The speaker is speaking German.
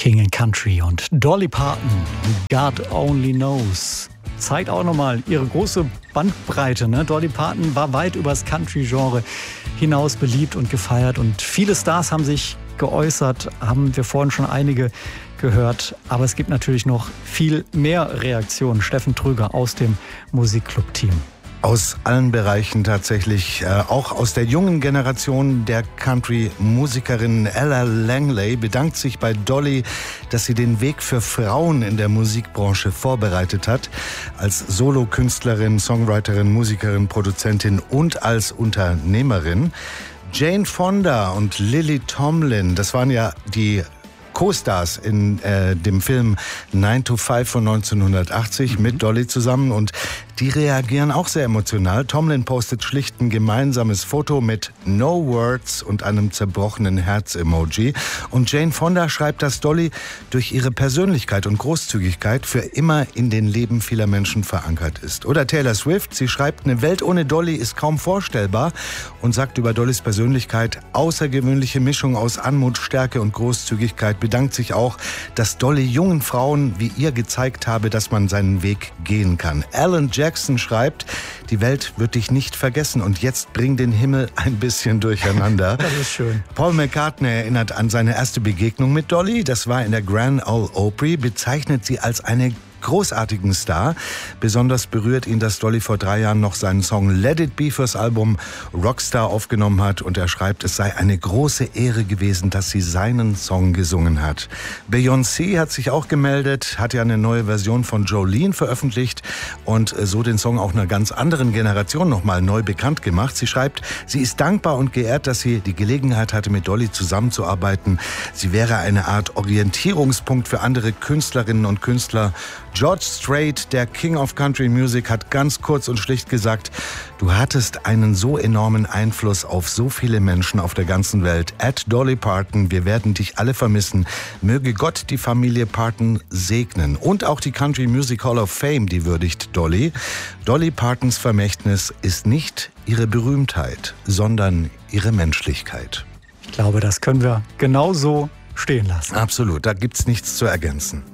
King and Country und Dolly Parton, God Only Knows. Zeigt auch nochmal ihre große Bandbreite. Ne? Dolly Parton war weit über das Country-Genre hinaus beliebt und gefeiert. Und viele Stars haben sich geäußert, haben wir vorhin schon einige gehört. Aber es gibt natürlich noch viel mehr Reaktionen. Steffen Trüger aus dem Musikclub-Team. Aus allen Bereichen tatsächlich, auch aus der jungen Generation der Country-Musikerin Ella Langley bedankt sich bei Dolly, dass sie den Weg für Frauen in der Musikbranche vorbereitet hat. Als Solokünstlerin, Songwriterin, Musikerin, Produzentin und als Unternehmerin. Jane Fonda und Lily Tomlin, das waren ja die Co-Stars in dem Film 9 to 5 von 1980 mit Dolly zusammen und die reagieren auch sehr emotional. Tomlin postet schlicht ein gemeinsames Foto mit No Words und einem zerbrochenen Herz-Emoji. Und Jane Fonda schreibt, dass Dolly durch ihre Persönlichkeit und Großzügigkeit für immer in den Leben vieler Menschen verankert ist. Oder Taylor Swift, sie schreibt, eine Welt ohne Dolly ist kaum vorstellbar und sagt über Dollys Persönlichkeit, außergewöhnliche Mischung aus Anmut, Stärke und Großzügigkeit, bedankt sich auch, dass Dolly jungen Frauen wie ihr gezeigt habe, dass man seinen Weg gehen kann. Alan Jackson schreibt, die Welt wird dich nicht vergessen und jetzt bring den Himmel ein bisschen durcheinander. Das ist schön. Paul McCartney erinnert an seine erste Begegnung mit Dolly. Das war in der Grand Ole Opry, bezeichnet sie als eine großartigen Star. Besonders berührt ihn, dass Dolly vor 3 Jahren noch seinen Song Let It Be fürs Album Rockstar aufgenommen hat und er schreibt, es sei eine große Ehre gewesen, dass sie seinen Song gesungen hat. Beyoncé hat sich auch gemeldet, hat ja eine neue Version von Jolene veröffentlicht und so den Song auch einer ganz anderen Generation nochmal neu bekannt gemacht. Sie schreibt, sie ist dankbar und geehrt, dass sie die Gelegenheit hatte, mit Dolly zusammenzuarbeiten. Sie wäre eine Art Orientierungspunkt für andere Künstlerinnen und Künstler. George Strait, der King of Country Music, hat ganz kurz und schlicht gesagt, du hattest einen so enormen Einfluss auf so viele Menschen auf der ganzen Welt. Dolly Parton, wir werden dich alle vermissen. Möge Gott die Familie Parton segnen. Und auch die Country Music Hall of Fame, die würdigt Dolly. Dolly Partons Vermächtnis ist nicht ihre Berühmtheit, sondern ihre Menschlichkeit. Ich glaube, das können wir genauso stehen lassen. Absolut, da gibt's nichts zu ergänzen.